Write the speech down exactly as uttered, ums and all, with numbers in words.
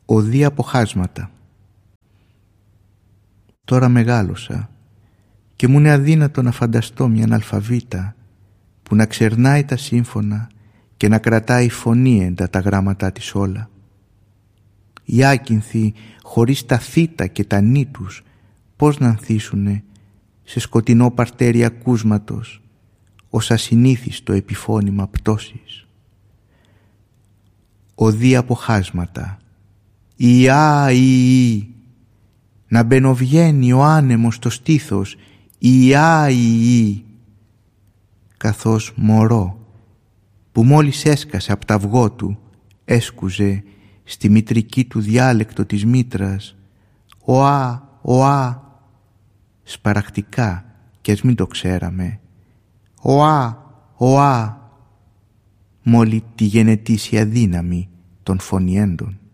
Οδή από χάσματα. Τώρα μεγάλωσα και μου είναι αδύνατο να φανταστώ μια αναλφαβήτα που να ξερνάει τα σύμφωνα και να κρατάει φωνήεντα τα γράμματά της όλα. Οι άκυνθοι χωρίς τα θήτα και τα νη τους πώς να ανθίσουνε σε σκοτεινό παρτέρι ακούσματος ως ασυνήθιστο επιφώνημα πτώσης. Οδή από χάσματα. Ιά, Ιη, να μπαινοβγαίνει ο άνεμος στο στήθος. Ιά, Ιη, καθώς μωρό που μόλις έσκασε από τα αυγό του έσκουζε στη μητρική του διάλεκτο της μήτρας «Οά, οά», σπαρακτικά κι ας μην το ξέραμε, «Οά, οά», μόλι τη γενετήσια δύναμη των φωνιέντων.